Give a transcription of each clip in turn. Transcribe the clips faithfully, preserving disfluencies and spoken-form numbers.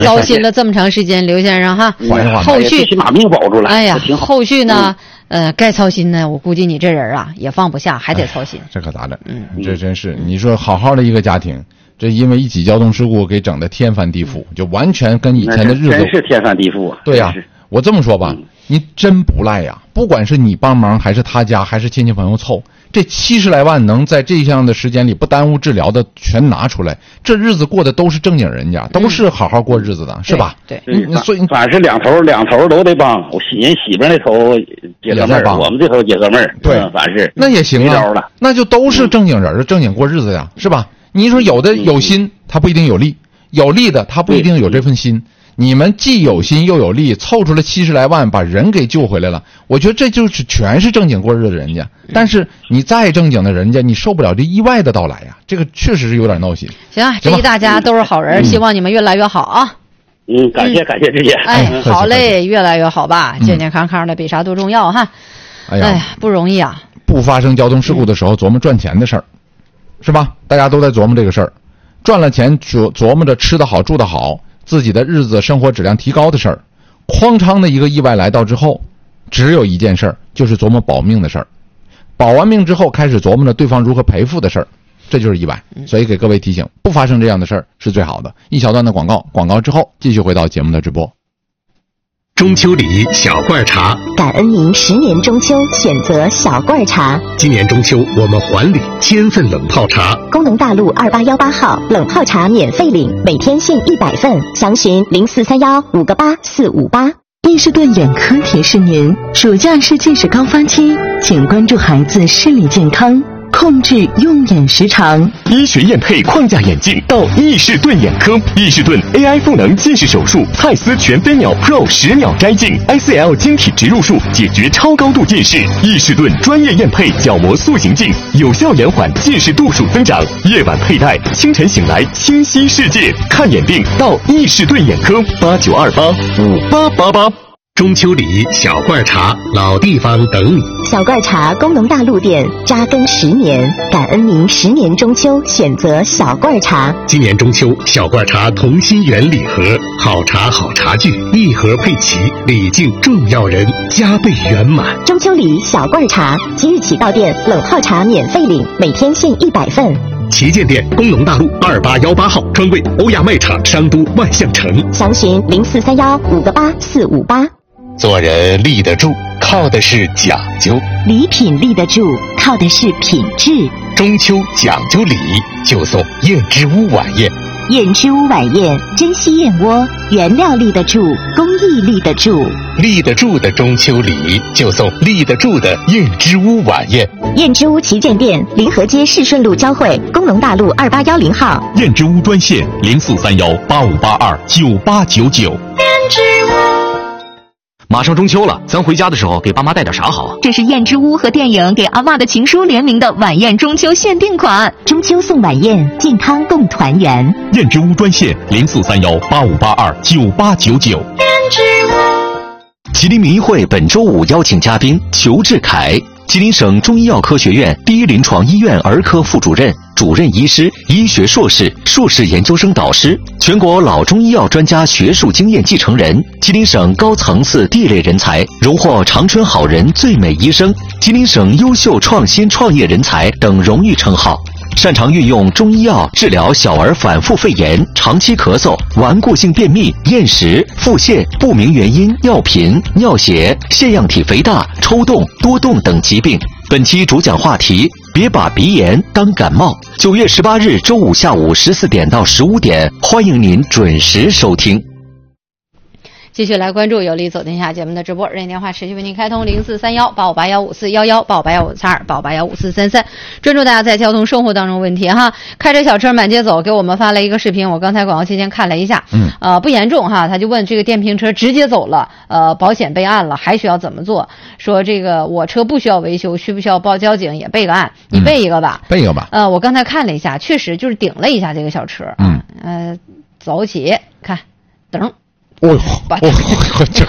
糟心了这么长时间，刘先生哈， 缓一缓， 后续起码命保住了。 哎呀，后续呢？嗯、呃，该操心呢，我估计你这人啊也放不下，还得操心。 哎、这可咋整？ 嗯， 这真是你说好好的一个家庭，这因为一起交通事故给整的天翻地覆，就完全跟以前的日子真是天翻地覆啊！ 对呀、啊，我这么说吧。嗯，你真不赖呀！不管是你帮忙，还是他家，还是亲戚朋友凑，这七十来万能在这样的时间里不耽误治疗的全拿出来，这日子过的都是正经人家，都是好好过日子的，嗯、是吧？ 对， 对嗯，所以反正是两头两头都得帮。我媳人媳妇那头解个闷儿，我们这头解个闷儿， 对， 嗯、反正是那也行啊， 了那就都是正经人，正经过日子呀，是吧？你说有的有心，他不一定有力；有力的他不一定有这份心。你们既有心又有力，凑出了七十来万，把人给救回来了。我觉得这就是全是正经过日子的人家。但是你再正经的人家，你受不了这意外的到来呀，这个确实是有点闹心。 行啊，这一大家都是好人，嗯、希望你们越来越好啊。 嗯，感谢感谢志姐。 哎，好嘞，越来越好吧，健健康康的比啥都重要哈。 哎呀， 哎呀，不容易啊。 不发生交通事故的时候，琢磨赚钱的事儿，是吧？大家都在琢磨这个事儿，赚了钱琢琢磨着吃得好住得好。自己的日子生活质量提高的事儿，哐当的一个意外来到之后，只有一件事儿，就是琢磨保命的事儿。保完命之后，开始琢磨着对方如何赔付的事儿，这就是意外。所以给各位提醒，不发生这样的事儿是最好的。一小段的广告，广告之后继续回到节目的直播。 中秋礼小罐茶， 感恩您十年中秋选择小罐茶。 今年中秋我们还礼千份冷泡茶。 工农大路二八幺八号冷泡茶免费领，每天限一百份，详询零四三幺五个八四五八。 伊士顿眼科提示您，暑假是近视高发期，请关注孩子视力健康，控制用眼时长。 医学验配框架眼镜到伊士顿眼科，伊士顿 A I 赋能近视手术，蔡司全飞秒 Pro 十秒摘镜 ，I C L 晶体植入术解决超高度近视。伊士顿专业验配角膜塑形镜，有效延缓近视度数增长。夜晚佩戴，清晨醒来清晰世界。看眼病到伊士顿眼科，八九二八五八八八。 中秋礼小罐茶，老地方等你。 小罐茶工农大路店扎根十年，感恩您十年中秋选择小罐茶。 今年中秋，小罐茶同心圆礼盒，好茶好茶具，一盒配齐，礼敬重要人，加倍圆满。 中秋礼小罐茶，即日起到店冷泡茶免费领，每天限一百份。 旗舰店工农大路二八幺八号，专柜欧亚卖场商都万象城。 详询零四三幺五个八四五八。 做人立得住，靠的是讲究； 礼品立得住，靠的是品质。 中秋讲究礼，就送燕之屋晚宴。 燕之屋晚宴，珍稀燕窝，原料立得住，工艺立得住。 立得住的中秋礼，就送立得住的燕之屋晚宴。 燕之屋旗舰店，临河街市顺路交汇，工农大路二八幺零号。 燕之屋专线零四三幺八五八二九八九九。 燕之屋。 马上中秋了，咱回家的时候给爸妈带点啥好啊？ 这是燕之屋和电影《给阿嬷的情书》联名的晚宴中秋限定款， 中秋送晚宴，健康共团圆。 燕之屋专线零四三幺八五八二九八九九。 燕之屋。 吉林民医会本周五邀请嘉宾裘志凯，吉林省中医药科学院第一临床医院儿科副主任、主任医师、医学硕士、硕士研究生导师，全国老中医药专家学术经验继承人，吉林省高层次第一类人才，荣获长春好人最美医生、吉林省优秀创新创业人才等荣誉称号。擅长运用中医药治疗小儿反复肺炎、长期咳嗽、顽固性便秘、厌食、腹泻、不明原因尿频、尿血、腺样体肥大、抽动、多动等疾病。本期主讲话题：别把鼻炎当感冒。九月十八日周五下午十四点到十五点，欢迎您准时收听。 继续来关注有理走天下节目的直播，热线电话持续为您开通零四三幺八五八幺五四幺幺八五八幺五三二八五八幺五四三三，专注大家在交通生活当中问题哈。开着小车满街走，给我们发了一个视频，我刚才广告期间看了一下，嗯，呃，不严重哈，他就问这个电瓶车直接走了，呃，保险备案了，还需要怎么做？说这个我车不需要维修，需不需要报交警也备个案？你备一个吧， 嗯、备一个吧。 呃，我刚才看了一下，确实就是顶了一下这个小车，嗯，呃，走起，看，等。 哦呦，哦，这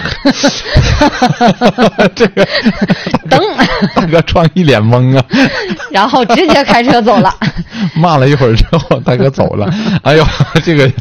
个，这个， 等， 大哥撞一脸懵啊， 然后直接开车走了， 骂了一会儿之后，大哥走了。哎呦，这个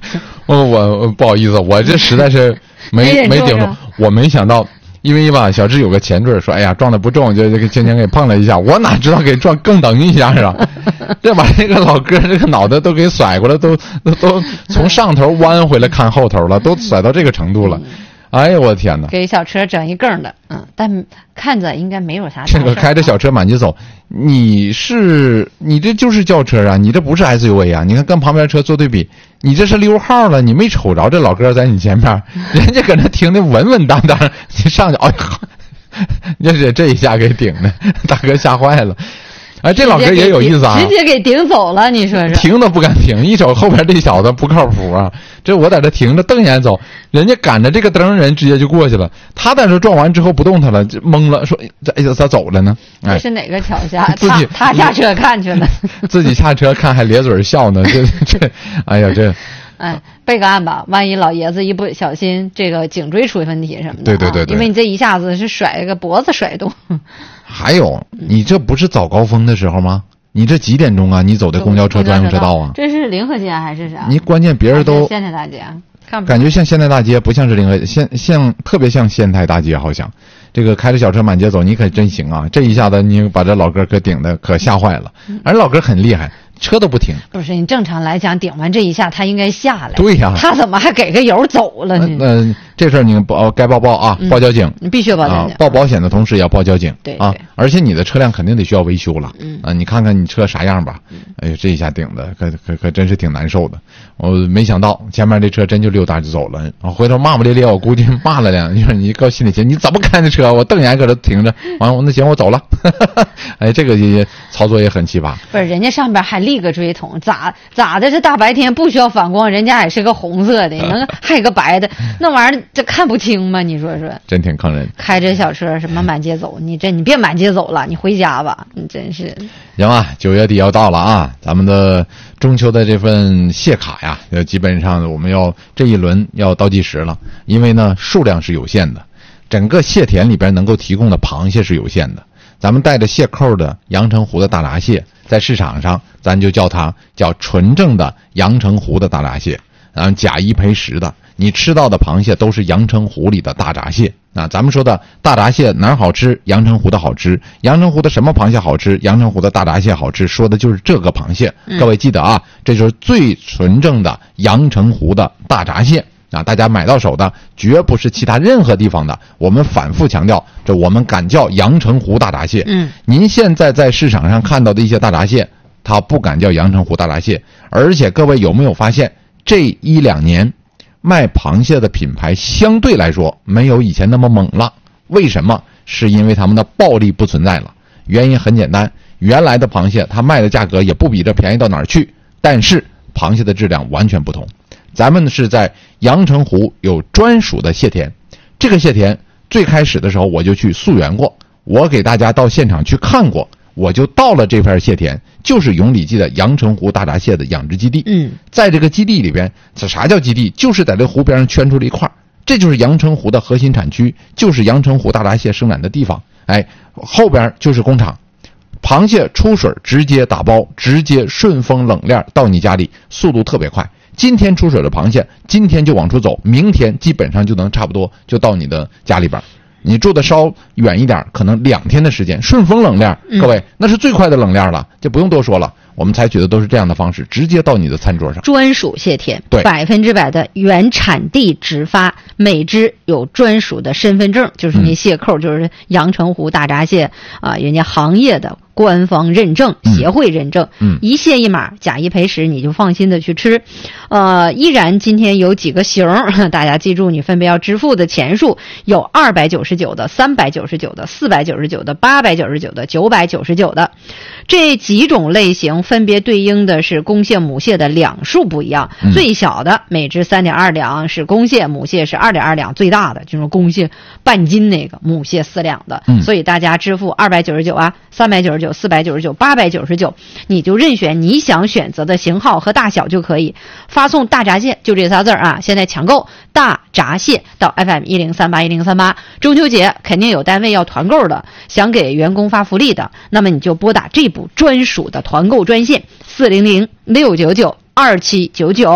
我我不好意思，我这实在是没没顶住，我没想到。因为吧，小智有个前缀说，哎呀，撞的不重，就这个轻轻给碰了一下。我哪知道给撞更等一下啊？这把这个老哥这个脑袋都给甩过来，都都都从上头弯回来看后头了，都甩到这个程度了。哎呀，我的天哪！ 给小车整一更的，嗯，但看着应该没有啥。 这个开着小车满街走，你是你这就是轿车啊，你这不是 S U V 啊！你看跟旁边车做对比，你这是溜号了，你没瞅着这老哥在你前面，人家搁那停的稳稳当当，你上去，哎呀，这是这一下给顶的，大哥吓坏了。哎，这老哥也有意思啊， 直接给顶走了，你说说？ 停都不敢停，一瞅后边这小子不靠谱啊！这我在这停着瞪眼走，人家赶着这个灯人直接就过去了。他在这撞完之后不动弹了，就懵了，说：“哎呀，咋走了呢？” 哎，这是哪个桥下？ 自己他他下车看去了， 自己下车看还咧嘴笑呢。这这，哎呀这。 哎，备个案吧，万一老爷子一不小心，这个颈椎出问题什么的， 对对对对， 因为你这一下子是甩个脖子甩动。 还有，你这不是早高峰的时候吗？你这几点钟啊？你走的公交车专用车道啊？ 这是临河街还是啥？ 你关键别人都县太大街，看感觉像县太大街，不像是临河，像像特别像县太大街，好像。这个开着小车满街走，你可真行啊！这一下子你把这老哥可顶的可吓坏了，而老哥很厉害。车都不停， 不是你正常来讲，顶完这一下他应该下来。 对呀、啊， 他怎么还给个油走了呢？ 嗯、呃，这事儿你报该报报啊，报交警， 你、嗯、必须报交警、 啊。报保险的同时也要报交警， 对啊，而且你的车辆肯定得需要维修了， 嗯啊，你看看你车啥样吧， 嗯、 哎呦，这一下顶的可可可真是挺难受的。我没想到前面这车真就溜达就走了，然后回头骂骂咧咧，我估计骂了两句，你告心里去，你怎么开的车？我瞪眼搁这停着，完了那行我走了。哎，这个也操作也很奇葩。 不是，人家上边还立个锥筒，咋咋的？这大白天不需要反光，人家也是个红色的，能还有个白的，那玩意儿这看不清吗？你说说， 真挺坑人。 开着小车什么满街走，你这你别满街走了，你回家吧，你真是。 行啊，九月底要到了啊，咱们的中秋的这份谢卡呀，呃，基本上我们要这一轮要倒计时了，因为呢数量是有限的，整个蟹田里边能够提供的螃蟹是有限的。咱们带着蟹扣的阳澄湖的大闸蟹，在市场上咱就叫它叫纯正的阳澄湖的大闸蟹，然后假一赔十的，你吃到的螃蟹都是阳澄湖里的大闸蟹。啊，咱们说的大闸蟹哪儿好吃？阳澄湖的好吃。阳澄湖的什么螃蟹好吃？阳澄湖的大闸蟹好吃，说的就是这个螃蟹。 嗯、 各位记得啊，这就是最纯正的阳澄湖的大闸蟹。啊，大家买到手的绝不是其他任何地方的，我们反复强调，这我们敢叫阳澄湖大闸蟹。 嗯， 您现在在市场上看到的一些大闸蟹，它不敢叫阳澄湖大闸蟹，而且各位有没有发现，这一两年卖螃蟹的品牌相对来说没有以前那么猛了？为什么？是因为他们的暴利不存在了。原因很简单，原来的螃蟹它卖的价格也不比这便宜到哪儿去，但是螃蟹的质量完全不同。咱们是在阳澄湖有专属的蟹田，这个蟹田最开始的时候我就去溯源过，我给大家到现场去看过，我就到了这片蟹田，就是永里记的阳澄湖大闸蟹的养殖基地。 嗯，在这个基地里边，这啥叫基地？就是在这湖边上圈出了一块，这就是阳澄湖的核心产区，就是阳澄湖大闸蟹生产的地方。哎，后边就是工厂，螃蟹出水直接打包，直接顺丰冷链到你家里，速度特别快。今天出水的螃蟹，今天就往出走，明天基本上就能差不多就到你的家里边。你住的稍远一点，可能两天的时间，顺丰冷链，各位那是最快的冷链了，就不用多说了。我们采取的都是这样的方式，直接到你的餐桌上。 专属蟹田， 对， 百分之百的原产地直发，每只有专属的身份证，就是那蟹扣，嗯、就是阳澄湖大闸蟹啊，人家行业的官方认证、协会认证， 嗯， 一蟹一码，假一赔十，你就放心的去吃。呃，依然今天有几个型，大家记住，你分别要支付的钱数有二百九十九的、三百九十九的、四百九十九的、八百九十九的、九百九十九的，这几种类型分别对应的是公蟹、母蟹的两数不一样， 嗯、 最小的每只三点二两是公蟹，母蟹是二点二两，最大的就是公蟹半斤那个，母蟹四两的， 嗯、 所以大家支付二百九十九啊、三百九十九、四百九十九、八百九十九，你就任选你想选择的型号和大小就可以，发送大闸蟹就这仨字儿啊！现在抢购大闸蟹到 F M 一零三八一零三八，中秋节肯定有单位要团购的，想给员工发福利的，那么你就拨打这部专属的团购专线四零零六九九二七九九。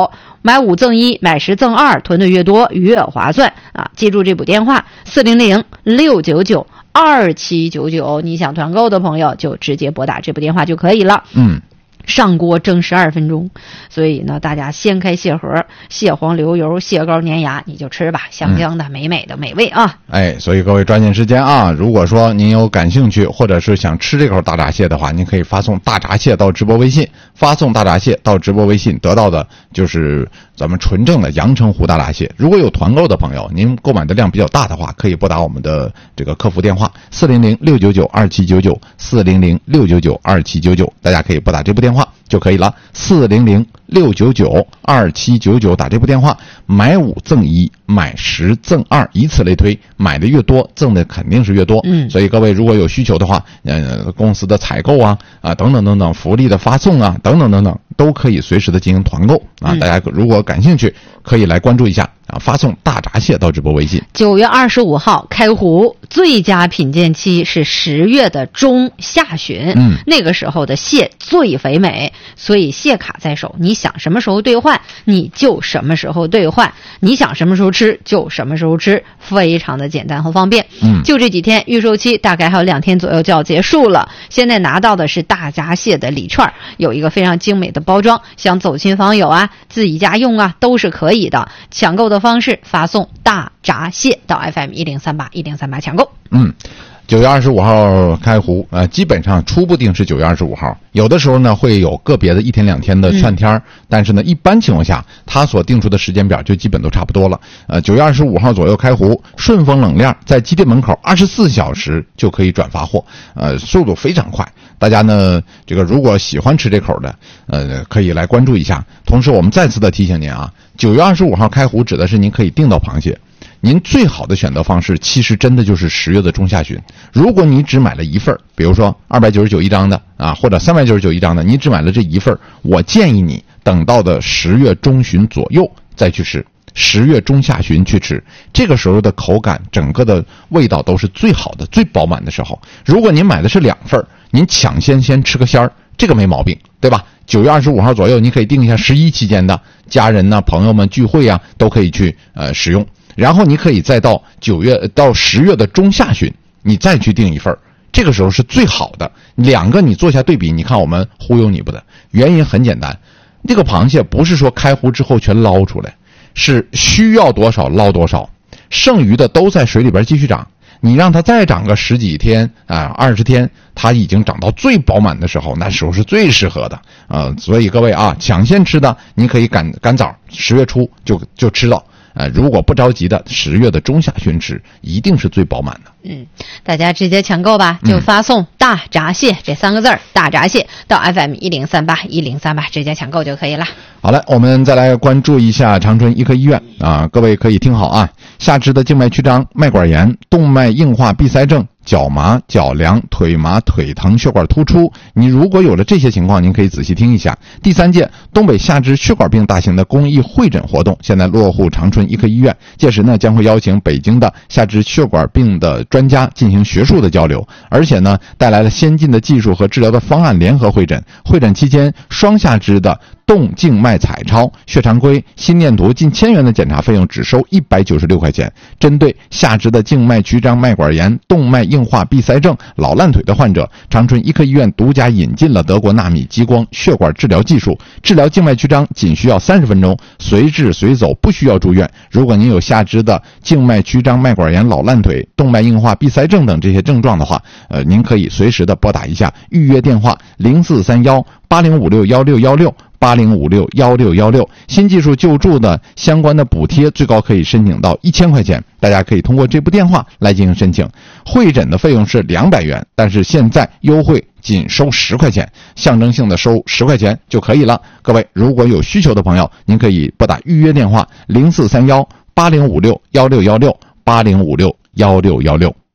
买五赠一，买十赠二，囤的越多越划算啊！记住这部电话四零零六九九二七九九，你想团购的朋友就直接拨打这部电话就可以了。 嗯。 上锅蒸十二分钟，所以呢，大家掀开蟹盒，蟹黄流油，蟹膏粘牙，你就吃吧，香香的、美美的、美味啊！ 哎，所以各位抓紧时间啊！如果说您有感兴趣，或者是想吃这口大闸蟹的话，您可以发送大闸蟹到直播微信，发送大闸蟹到直播微信，得到的就是咱们纯正的阳澄湖大闸蟹。如果有团购的朋友，您购买的量比较大的话，可以拨打我们的这个客服电话四零零六九九二七九九四零零六九九二七九九，大家可以拨打这部电话就可以了，四零零六九九二七九九，打这部电话，买五赠一，买十赠二，以此类推，买的越多，赠的肯定是越多。 嗯， 所以各位如果有需求的话，呃，公司的采购啊啊等等等等，福利的发送啊等等等等，都可以随时的进行团购啊。 嗯、 大家如果感兴趣，可以来关注一下啊，发送大闸蟹到直播微信。 九月二十五号开湖，最佳品鉴期是十月的中下旬， 嗯， 那个时候的蟹最肥美，所以蟹卡在手，你想什么时候兑换，你就什么时候兑换，你想什么时候吃就什么时候吃，非常的简单和方便。 嗯， 就这几天，预售期大概还有两天左右就要结束了。现在拿到的是大闸蟹的礼券，有一个非常精美的包装，想走亲访友啊、自己家用啊都是可以的。抢购的方式，发送大闸蟹到 F M 一零三八一零三八抢购。 嗯。九月二十五号开湖，呃，基本上初步定是九月二十五号，有的时候呢会有个别的一天两天的串天儿、嗯，但是呢，一般情况下，它所定出的时间表就基本都差不多了。呃，九月二十五号左右开湖，顺丰冷链在基地门口二十四小时就可以转发货，呃，速度非常快。大家呢，这个如果喜欢吃这口的，呃，可以来关注一下。同时，我们再次的提醒您啊，九月二十五号开湖指的是您可以订到螃蟹。您最好的选择方式，其实真的就是十月的中下旬。如果你只买了一份，比如说二百九十九一张的啊，或者三百九十九一张的，你只买了这一份，我建议你等到的十月中旬左右再去吃，十月中下旬去吃，这个时候的口感、整个的味道都是最好的、最饱满的时候。如果您买的是两份，您抢先先吃个鲜儿，这个没毛病，对吧？九月二十五号左右，你可以定一下十一期间的家人呐、朋友们聚会啊，都可以去呃使用。然后你可以再到九月到十月的中下旬，你再去订一份，这个时候是最好的。两个你做下对比，你看我们忽悠你不的？原因很简单，这个螃蟹不是说开湖之后全捞出来，是需要多少捞多少，剩余的都在水里边继续长。你让它再长个十几天啊，二十天，它已经长到最饱满的时候，那时候是最适合的啊、呃。所以各位啊，抢先吃的，你可以赶赶早，十月初就就吃到。呃，如果不着急的，十月的中下旬吃，一定是最饱满的。 嗯，大家直接抢购吧，就发送“大闸蟹”嗯、这三个字儿，大闸蟹到 F M 一零三八一零三八，直接抢购就可以了。 好了，我们再来关注一下长春医科医院啊，各位可以听好啊，下肢的静脉曲张、脉管炎、动脉硬化闭塞症、脚麻、脚凉、腿麻、腿疼、血管突出，你如果有了这些情况，您可以仔细听一下。第三届东北下肢血管病大型的公益会诊活动，现在落户长春医科医院，届时呢将会邀请北京的下肢血管病的专家进行学术的交流，而且呢带来了先进的技术和治疗的方案联合会诊。会诊期间，双下肢的动静脉彩超、血常规、心电图近千元的检查费用只收一百九十六块钱。针对下肢的静脉曲张、脉管炎、动脉硬化闭塞症、老烂腿的患者，长春医科医院独家引进了德国纳米激光血管治疗技术，治疗静脉曲张仅需要三十分钟，随治随走，不需要住院。如果您有下肢的静脉曲张、脉管炎、老烂腿、动脉硬化闭塞症等这些症状的话，呃，您可以随时的拨打一下预约电话零四三幺八零五六幺六幺六。八零五六幺六幺六，新技术救助的相关的补贴最高可以申请到一千块钱，大家可以通过这部电话来进行申请。会诊的费用是两百元，但是现在优惠仅收十块钱，象征性的收十块钱就可以了。各位如果有需求的朋友，您可以拨打预约电话零四三幺八零五六幺六幺六八零五六幺六幺六。